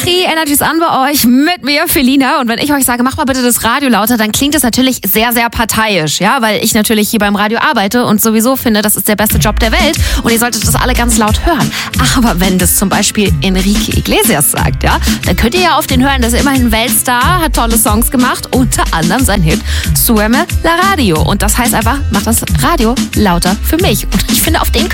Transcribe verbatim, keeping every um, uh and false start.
Machi, Energy's an bei euch mit mir, Felina. Und wenn ich euch sage, mach mal bitte das Radio lauter, dann klingt das natürlich sehr, sehr parteiisch, ja, weil ich natürlich hier beim Radio arbeite und sowieso finde, das ist der beste Job der Welt und ihr solltet das alle ganz laut hören. Aber wenn das zum Beispiel Enrique Iglesias sagt, ja, dann könnt ihr ja auf den hören, das ist immerhin ein Weltstar, hat tolle Songs gemacht, unter anderem sein Hit Súbeme la Radio. Und das heißt einfach, macht das Radio lauter für mich. Und ich finde, auf den